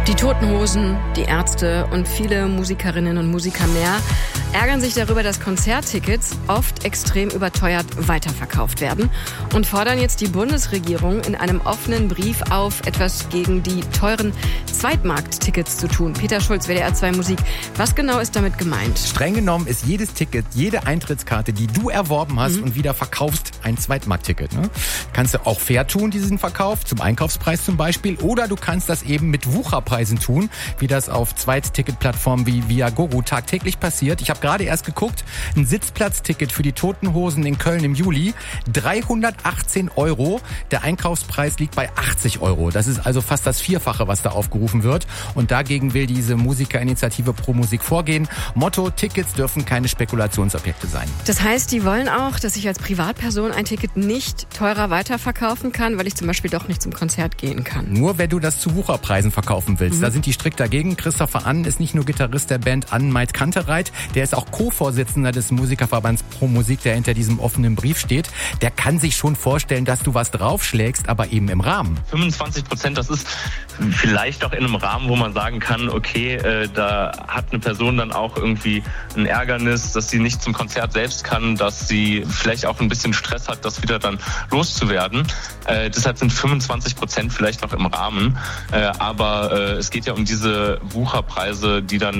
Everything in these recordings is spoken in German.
Die Toten Hosen, die Ärzte und viele Musikerinnen und Musiker mehr ärgern sich darüber, dass Konzerttickets oft extrem überteuert weiterverkauft werden und fordern jetzt die Bundesregierung in einem offenen Brief auf, etwas gegen die teuren Zweitmarkttickets zu tun. Peter Schulz, WDR 2 Musik. Was genau ist damit gemeint? Streng genommen ist jedes Ticket, jede Eintrittskarte, die du erworben hast und wieder verkaufst, ein Zweitmarktticket. Ne? Kannst du auch fair tun, diesen Verkauf, zum Einkaufspreis zum Beispiel, oder du kannst das eben mit Wucherpreisen tun, wie das auf Zweitticketplattformen wie Viagogo tagtäglich passiert. Ich habe gerade erst geguckt, ein Sitzplatzticket für die Toten Hosen in Köln im Juli, 318 €. Der Einkaufspreis liegt bei 80 €. Das ist also fast das Vierfache, was da aufgerufen wird. Und dagegen will diese Musikerinitiative Pro Musik vorgehen. Motto: Tickets dürfen keine Spekulationsobjekte sein. Das heißt, die wollen auch, dass ich als Privatperson ein Ticket nicht teurer weiterverkaufen kann, weil ich zum Beispiel doch nicht zum Konzert gehen kann. Nur wenn du das zu Wucherpreisen verkaufen willst. Da sind die strikt dagegen. Christopher Ann ist nicht nur Gitarrist der Band Ann-Maid Kantereit, der ist auch Co-Vorsitzender des Musikerverbands Pro Musik, der hinter diesem offenen Brief steht. Der kann sich schon vorstellen, dass du was draufschlägst, aber eben im Rahmen. 25%, das ist vielleicht auch in einem Rahmen, wo man sagen kann, okay, da hat eine Person dann auch irgendwie ein Ärgernis, dass sie nicht zum Konzert selbst kann, dass sie vielleicht auch ein bisschen Stress hat, das wieder dann loszuwerden. Deshalb sind 25% vielleicht noch im Rahmen. Aber es geht ja um diese Wucherpreise, die dann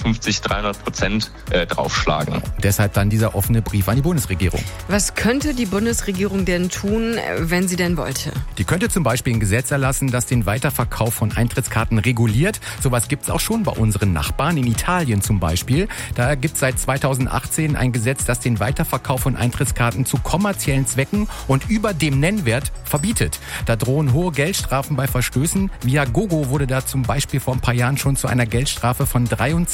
250-300% draufschlagen. Deshalb dann dieser offene Brief an die Bundesregierung. Was könnte die Bundesregierung denn tun, wenn sie denn wollte? Die könnte zum Beispiel ein Gesetz erlassen, das den Weiterverkauf von Eintrittskarten reguliert. Sowas gibt's auch schon bei unseren Nachbarn, in Italien zum Beispiel. Da gibt's seit 2018 ein Gesetz, das den Weiterverkauf von Eintrittskarten zu kommerziellen Zwecken und über dem Nennwert verbietet. Da drohen hohe Geldstrafen bei Verstößen. Viagogo wurde da zum Beispiel vor ein paar Jahren schon zu einer Geldstrafe von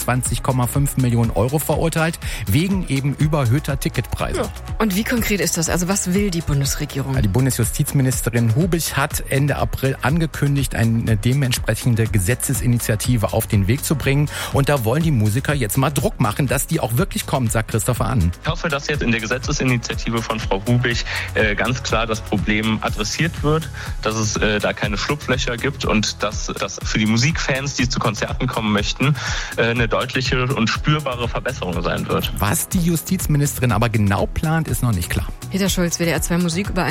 23,5 Millionen € verurteilt, wegen eben überhöhter Ticketpreise. Ja. Und wie konkret ist das? Also was will die Bundesregierung? Die Bundesjustizministerin Hubich hat Ende April angekündigt, eine dementsprechende Gesetzesinitiative auf den Weg zu bringen. Und da wollen die Musiker jetzt mal Druck machen, dass die auch wirklich kommt, sagt Christopher Ann. Ich hoffe, dass jetzt in der Gesetzesinitiative von Frau Hubich ganz klar das Problem adressiert wird, dass es da keine Schlupflöcher gibt und dass das für die Musikfans, die zu Konzerten kommen möchten, eine deutliche und spürbare Verbesserung sein wird. Was die Justizministerin aber genau plant, ist noch nicht klar. Peter Schulz, WDR 2 Musik über